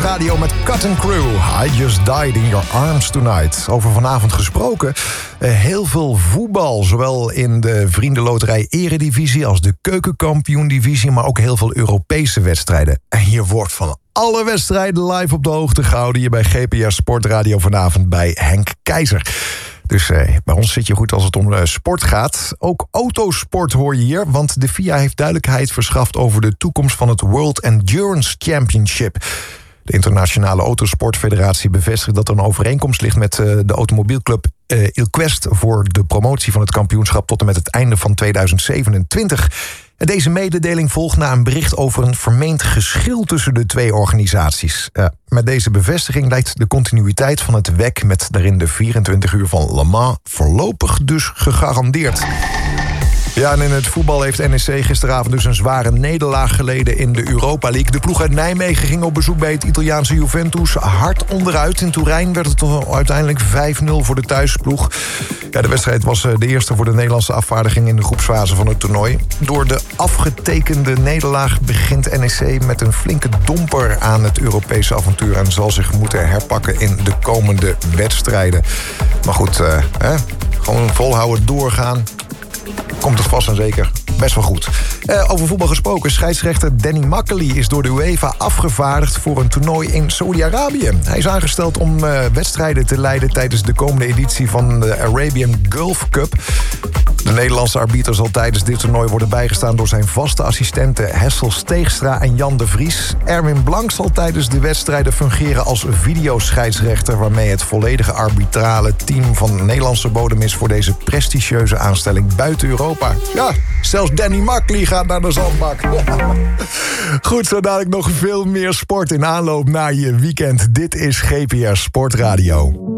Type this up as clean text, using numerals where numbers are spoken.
Sportradio met Cut & Crew. I Just Died in Your Arms Tonight. Over vanavond gesproken. Heel veel voetbal. Zowel in de Vriendenloterij Eredivisie als de Keukenkampioen-divisie. Maar ook heel veel Europese wedstrijden. En hier wordt van alle wedstrijden live op de hoogte gehouden. Hier bij GPS Sportradio vanavond bij Henk Keizer. Dus bij ons zit je goed als het om sport gaat. Ook autosport hoor je hier, want de FIA heeft duidelijkheid verschaft over de toekomst van het World Endurance Championship. De Internationale Autosportfederatie bevestigt dat er een overeenkomst ligt met de automobielclub IlQuest voor de promotie van het kampioenschap tot en met het einde van 2027. En deze mededeling volgt na een bericht over een vermeend geschil tussen de twee organisaties. Met deze bevestiging lijkt de continuïteit van het WEC met daarin de 24 uur van Le Mans voorlopig dus gegarandeerd. Ja, en in het voetbal heeft NEC gisteravond dus een zware nederlaag geleden in de Europa League. De ploeg uit Nijmegen ging op bezoek bij het Italiaanse Juventus hard onderuit. In Turijn werd het uiteindelijk 5-0 voor de thuisploeg. Ja, de wedstrijd was de eerste voor de Nederlandse afvaardiging in de groepsfase van het toernooi. Door de afgetekende nederlaag begint NEC met een flinke domper aan het Europese avontuur en zal zich moeten herpakken in de komende wedstrijden. Maar goed, gewoon volhouden, doorgaan. Komt het vast en zeker best wel goed. Over voetbal gesproken, scheidsrechter Danny Makkely is door de UEFA afgevaardigd voor een toernooi in Saudi-Arabië. Hij is aangesteld om wedstrijden te leiden tijdens de komende editie van de Arabian Gulf Cup. De Nederlandse arbiter zal tijdens dit toernooi worden bijgestaan door zijn vaste assistenten Hessel Steegstra en Jan de Vries. Erwin Blank zal tijdens de wedstrijden fungeren als videoscheidsrechter, waarmee het volledige arbitrale team van Nederlandse bodem is voor deze prestigieuze aanstelling buiten Europa. Ja, zelfs Danny Makkely gaat naar de zandbak. Ja. Goed, zo dadelijk nog veel meer sport in aanloop naar je weekend. Dit is GPS Sportradio.